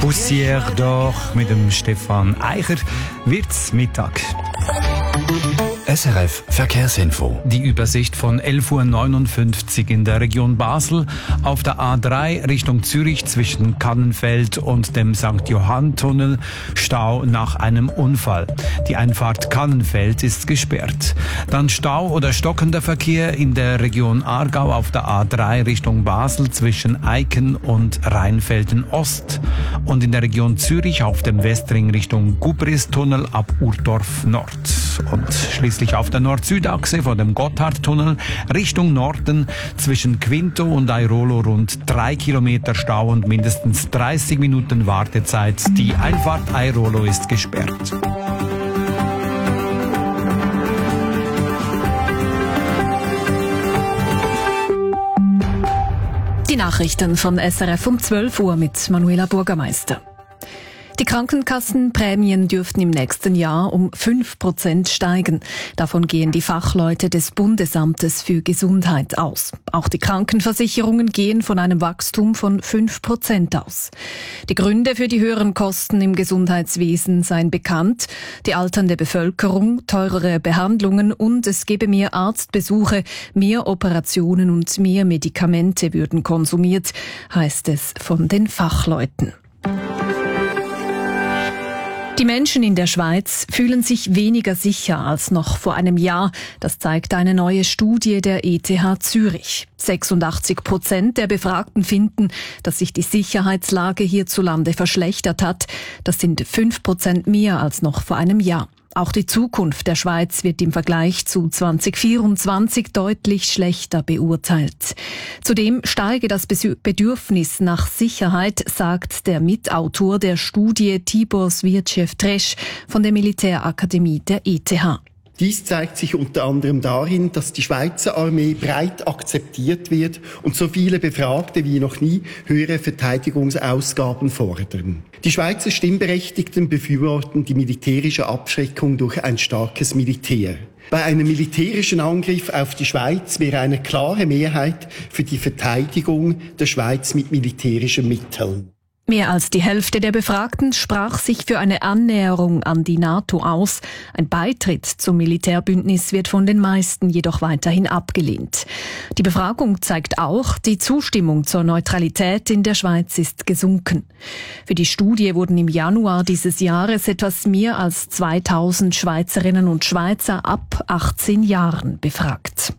Poussière d'Or mit dem Stefan Eicher wird's Mittag. SRF Verkehrsinfo. Die Übersicht von 11:59 Uhr in der Region Basel. Auf der A3 Richtung Zürich zwischen Kannenfeld und dem St. Johann-Tunnel Stau nach einem Unfall. Die Einfahrt Kannenfeld ist gesperrt. Dann Stau oder stockender Verkehr in der Region Aargau auf der A3 Richtung Basel zwischen Eiken und Rheinfelden Ost. Und in der Region Zürich auf dem Westring Richtung Gubristunnel ab Urdorf Nord. Und schließlich auf der Nord-Süd-Achse von dem Gotthardtunnel Richtung Norden zwischen Quinto und Airolo rund 3 Kilometer Stau und mindestens 30 Minuten Wartezeit. Die Einfahrt Airolo ist gesperrt. Die Nachrichten von SRF um 12 Uhr mit Manuela Bürgermeister. Die Krankenkassenprämien dürften im nächsten Jahr um 5% steigen. Davon gehen die Fachleute des Bundesamtes für Gesundheit aus. Auch die Krankenversicherungen gehen von einem Wachstum von 5% aus. Die Gründe für die höheren Kosten im Gesundheitswesen seien bekannt. Die alternde Bevölkerung, teurere Behandlungen und es gebe mehr Arztbesuche, mehr Operationen und mehr Medikamente würden konsumiert, heißt es von den Fachleuten. Die Menschen in der Schweiz fühlen sich weniger sicher als noch vor einem Jahr. Das zeigt eine neue Studie der ETH Zürich. 86% der Befragten finden, dass sich die Sicherheitslage hierzulande verschlechtert hat. Das sind 5% mehr als noch vor einem Jahr. Auch die Zukunft der Schweiz wird im Vergleich zu 2024 deutlich schlechter beurteilt. Zudem steige das Bedürfnis nach Sicherheit, sagt der Mitautor der Studie Tibor Svirchev-Tresch von der Militärakademie der ETH. Dies zeigt sich unter anderem darin, dass die Schweizer Armee breit akzeptiert wird und so viele Befragte wie noch nie höhere Verteidigungsausgaben fordern. Die Schweizer Stimmberechtigten befürworten die militärische Abschreckung durch ein starkes Militär. Bei einem militärischen Angriff auf die Schweiz wäre eine klare Mehrheit für die Verteidigung der Schweiz mit militärischen Mitteln. Mehr als die Hälfte der Befragten sprach sich für eine Annäherung an die NATO aus. Ein Beitritt zum Militärbündnis wird von den meisten jedoch weiterhin abgelehnt. Die Befragung zeigt auch, die Zustimmung zur Neutralität in der Schweiz ist gesunken. Für die Studie wurden im Januar dieses Jahres etwas mehr als 2000 Schweizerinnen und Schweizer ab 18 Jahren befragt.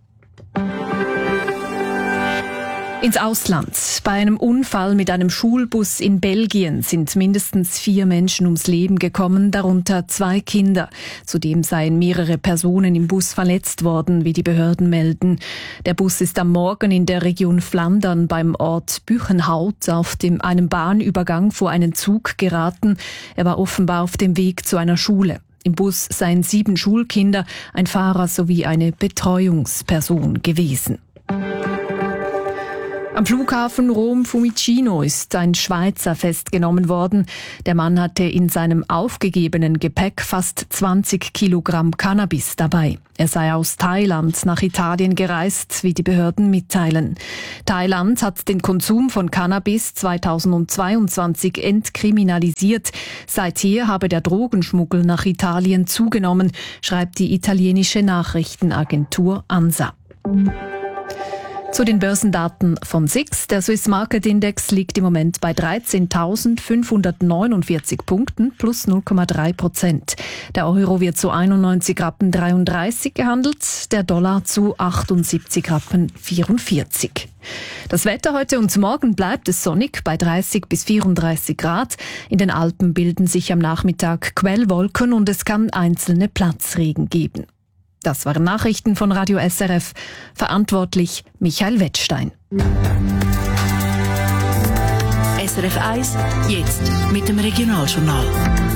Ins Ausland. Bei einem Unfall mit einem Schulbus in Belgien sind mindestens 4 Menschen ums Leben gekommen, darunter 2 Kinder. Zudem seien mehrere Personen im Bus verletzt worden, wie die Behörden melden. Der Bus ist am Morgen in der Region Flandern beim Ort Buchenhout auf einem Bahnübergang vor einen Zug geraten. Er war offenbar auf dem Weg zu einer Schule. Im Bus seien 7 Schulkinder, ein Fahrer sowie eine Betreuungsperson gewesen. Am Flughafen Rom-Fiumicino ist ein Schweizer festgenommen worden. Der Mann hatte in seinem aufgegebenen Gepäck fast 20 Kilogramm Cannabis dabei. Er sei aus Thailand nach Italien gereist, wie die Behörden mitteilen. Thailand hat den Konsum von Cannabis 2022 entkriminalisiert. Seither habe der Drogenschmuggel nach Italien zugenommen, schreibt die italienische Nachrichtenagentur ANSA. Zu den Börsendaten von SIX. Der Swiss Market Index liegt im Moment bei 13.549 Punkten plus 0,3%. Der Euro wird zu 91,33 Rappen gehandelt, der Dollar zu 78,44 Rappen. Das Wetter heute und morgen bleibt es sonnig bei 30 bis 34 Grad. In den Alpen bilden sich am Nachmittag Quellwolken und es kann einzelne Platzregen geben. Das waren Nachrichten von Radio SRF. Verantwortlich Michael Wettstein. SRF 1, jetzt mit dem Regionaljournal.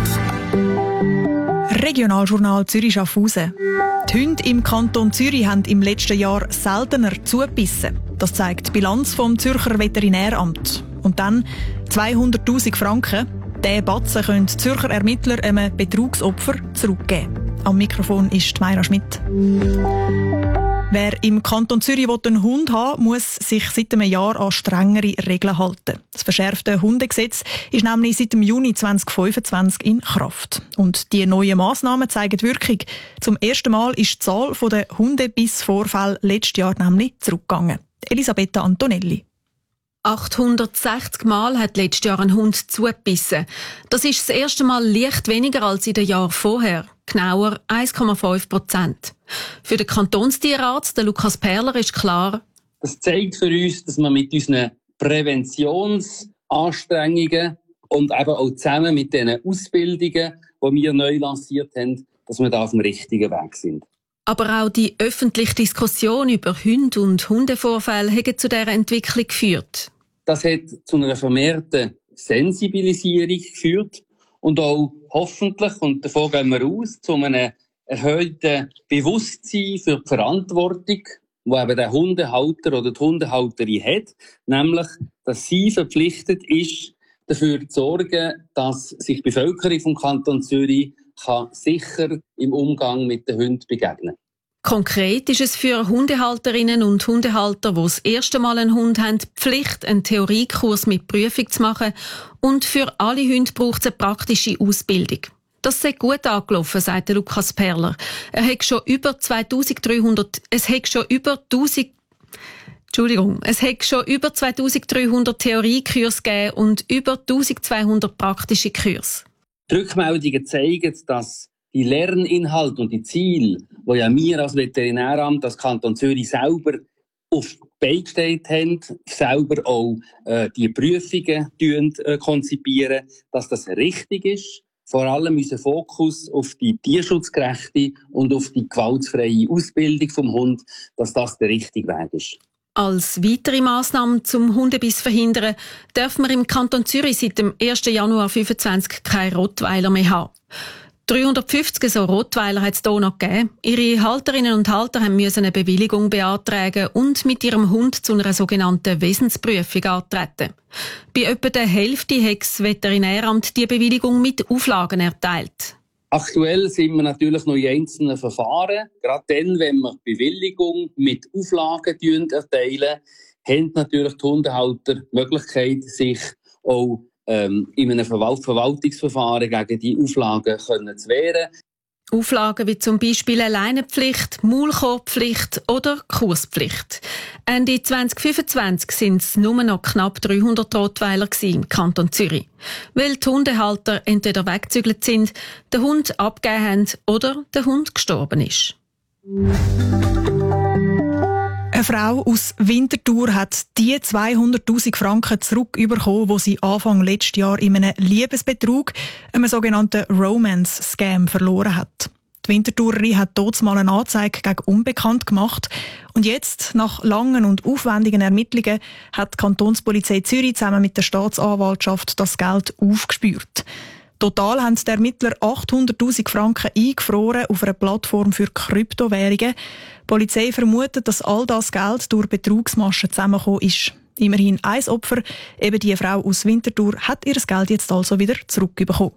Regionaljournal Zürich-Schaffhausen. Die Hunde im Kanton Zürich haben im letzten Jahr seltener zugebissen. Das zeigt die Bilanz vom Zürcher Veterinäramt. Und dann 200'000 Franken. Diesen Batzen können die Zürcher Ermittler einem Betrugsopfer zurückgeben. Am Mikrofon ist Mayra Schmidt. Wer im Kanton Zürich einen Hund haben will, muss sich seit einem Jahr an strengere Regeln halten. Das verschärfte Hundegesetz ist nämlich seit dem Juni 2025 in Kraft. Und die neuen Massnahmen zeigen Wirkung. Zum ersten Mal ist die Zahl der Hundebissvorfälle letztes Jahr nämlich zurückgegangen. Elisabetta Antonelli. 860 Mal hat letztes Jahr ein Hund zugebissen. Das ist das erste Mal leicht weniger als in den Jahren vorher. Genauer 1,5%. Für den Kantonstierarzt, den Lukas Perler, ist klar: Das zeigt für uns, dass wir mit unseren Präventionsanstrengungen und eben auch zusammen mit den Ausbildungen, die wir neu lanciert haben, dass wir da auf dem richtigen Weg sind. Aber auch die öffentliche Diskussion über Hunde und Hundevorfälle hat zu dieser Entwicklung geführt. Das hat zu einer vermehrten Sensibilisierung geführt und auch hoffentlich, und davon gehen wir aus, zu einem erhöhten Bewusstsein für die Verantwortung, die eben der Hundehalter oder die Hundehalterin hat, nämlich, dass sie verpflichtet ist, dafür zu sorgen, dass sich die Bevölkerung vom Kanton Zürich sicher im Umgang mit den Hunden begegnen. Konkret ist es für Hundehalterinnen und Hundehalter, die das erste Mal einen Hund haben, Pflicht, einen Theoriekurs mit Prüfung zu machen. Und für alle Hunde braucht es eine praktische Ausbildung. Das sei gut angelaufen, sagt Lukas Perler. Es hat schon über 2300 Theoriekurse gegeben und über 1200 praktische Kurse. Die Rückmeldungen zeigen, dass die Lerninhalte und die Ziele, die ja wir als Veterinäramt, als Kanton Zürich selber auf die Beine gestellt haben, selber auch die Prüfungen konzipieren, dass das richtig ist. Vor allem unser Fokus auf die tierschutzgerechte und auf die gewaltfreie Ausbildung vom Hund, dass das der richtige Weg ist. Als weitere Massnahme zum Hundebiss verhindern, dürfen wir im Kanton Zürich seit dem 1. Januar 2025 keine Rottweiler mehr haben. 350 so Rottweiler hat es hier noch gegeben. Ihre Halterinnen und Halter mussten eine Bewilligung beantragen und mit ihrem Hund zu einer sogenannten Wesensprüfung antreten. Bei etwa der Hälfte hat das Veterinäramt die Bewilligung mit Auflagen erteilt. Aktuell sind wir natürlich noch in einzelnen Verfahren. Gerade dann, wenn wir die Bewilligung mit Auflagen erteilen, haben natürlich die Hundehalter die Möglichkeit, sich auch in einem Verwaltungsverfahren gegen die Auflagen zu wehren. Auflagen wie zum Beispiel Leinenpflicht, Maulkorbpflicht oder Kurspflicht. Ende 2025 sind es nur noch knapp 300 Rottweiler im Kanton Zürich. Weil die Hundehalter entweder weggezügelt sind, den Hund abgegeben haben oder der Hund gestorben ist. Eine Frau aus Winterthur hat die 200'000 Franken zurückbekommen, die sie Anfang letzten Jahr in einem Liebesbetrug, einem sogenannten Romance-Scam, verloren hat. Die Winterthurerin hat dort mal eine Anzeige gegen Unbekannt gemacht. Und jetzt, nach langen und aufwendigen Ermittlungen, hat die Kantonspolizei Zürich zusammen mit der Staatsanwaltschaft das Geld aufgespürt. Total haben die Ermittler 800'000 Franken eingefroren auf einer Plattform für Kryptowährungen. Die Polizei vermutet, dass all das Geld durch Betrugsmaschen zusammengekommen ist. Immerhin ein Opfer, eben die Frau aus Winterthur, hat ihr Geld jetzt also wieder zurückbekommen.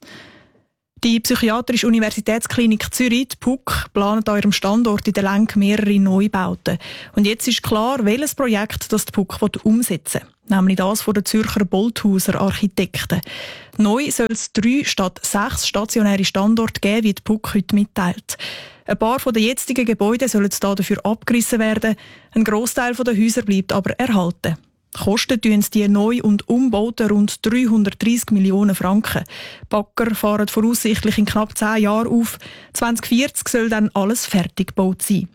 Die Psychiatrische Universitätsklinik Zürich, die PUK, plant an ihrem Standort in der Lenk mehrere Neubauten. Und jetzt ist klar, welches Projekt das die PUK umsetzen will. Nämlich das von den Zürcher Bolthauser Architekten. Neu soll es 3 statt 6 stationäre Standorte geben, wie die PUK heute mitteilt. Ein paar von den jetzigen Gebäuden sollen dafür abgerissen werden. Ein Grossteil der Häuser bleibt aber erhalten. Kosten tun die Neu- und Umbauten rund 330 Millionen Franken. Bagger fahren voraussichtlich in knapp 10 Jahren auf. 2040 soll dann alles fertig gebaut sein.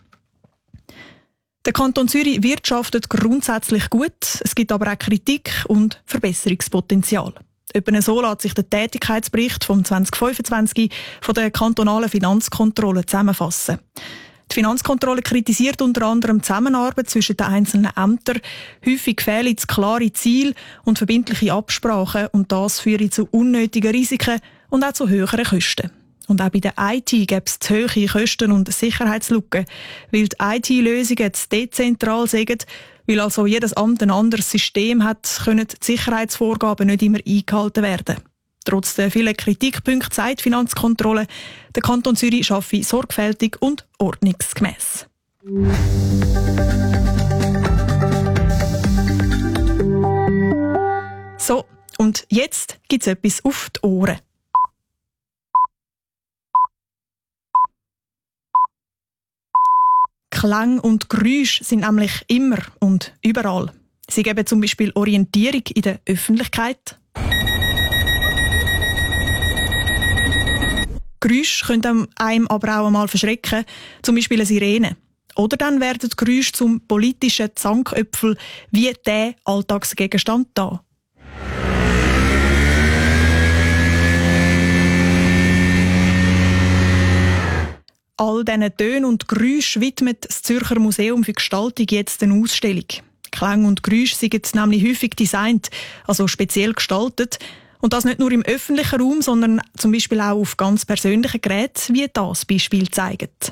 Der Kanton Zürich wirtschaftet grundsätzlich gut. Es gibt aber auch Kritik und Verbesserungspotenzial. Etwa so lässt sich der Tätigkeitsbericht vom 2025 von der kantonalen Finanzkontrolle zusammenfassen. Die Finanzkontrolle kritisiert unter anderem die Zusammenarbeit zwischen den einzelnen Ämtern. Häufig fehlen klare Ziele und verbindliche Absprachen und das führt zu unnötigen Risiken und auch zu höheren Kosten. Und auch bei der IT gibt es zu hohe Kosten und Sicherheitslücken, weil die IT-Lösungen zu dezentral sind, weil also jedes Amt ein anderes System hat, können die Sicherheitsvorgaben nicht immer eingehalten werden. Trotz der vielen Kritikpunkte sagt die Finanzkontrolle, der Kanton Zürich arbeite sorgfältig und ordnungsgemäss. So, und jetzt gibt's etwas auf die Ohren. Klang und Geräusche sind nämlich immer und überall. Sie geben zum Beispiel Orientierung in der Öffentlichkeit. Geräusche können einem aber auch einmal verschrecken, zum Beispiel eine Sirene. Oder dann werden Geräusche zum politischen Zanköpfel, wie der Alltagsgegenstand da. All diesen Tönen und Geräuschen widmet das Zürcher Museum für Gestaltung jetzt eine Ausstellung. Klang und Geräusche sind nämlich häufig designt, also speziell gestaltet. Und das nicht nur im öffentlichen Raum, sondern zum Beispiel auch auf ganz persönlichen Geräten, wie das Beispiel zeigt.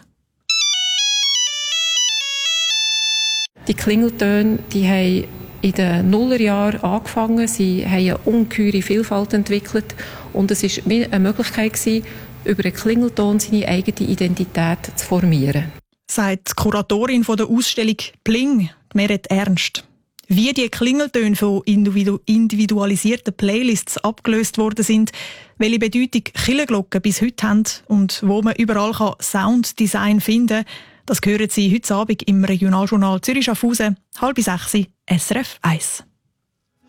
Die Klingeltöne, die haben in den Nullerjahren angefangen. Sie haben eine ungeheure Vielfalt entwickelt. Und es war eine Möglichkeit, über einen Klingelton seine eigene Identität zu formieren. Sagt die Kuratorin der Ausstellung Pling, Meret Ernst. Wie die Klingeltöne von individualisierten Playlists abgelöst worden sind, welche Bedeutung Kirchenglocken bis heute haben und wo man überall Sounddesign finden kann, das hören Sie heute Abend im Regionaljournal Zürich-Schaffhausen, 5:30, SRF 1.